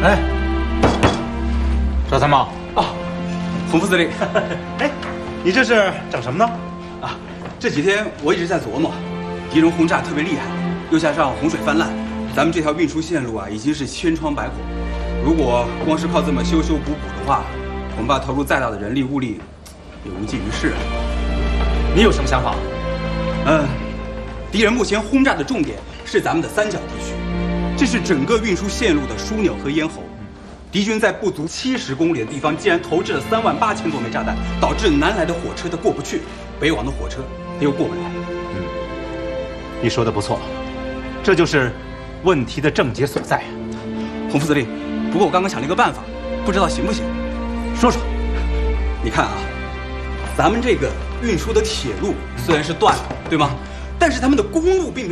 哎，赵参谋啊，洪副司令， 哎，你这是整什么呢？ 啊，这几天我一直在琢磨，敌人轰炸特别厉害，又加上洪水泛滥，咱们这条运输线路啊已经是千疮百孔。如果光是靠这么修修补补的话，恐怕投入再大的人力物力也无济于事啊。 你有什么想法？ 敌人目前轰炸的重点是咱们的三角地区，这是整个运输线路的枢纽和咽喉。敌军在不足70公里的地方，竟然投掷了38000多枚炸弹，导致南来的火车它过不去，北往的火车它又过不来。 你说的不错，这就是问题的症结所在。 洪副司令，不过我刚刚想了一个办法，不知道行不行？ 说说。 你看啊，咱们这个运输的铁路虽然是断了，对吗？但是他们的公路并没有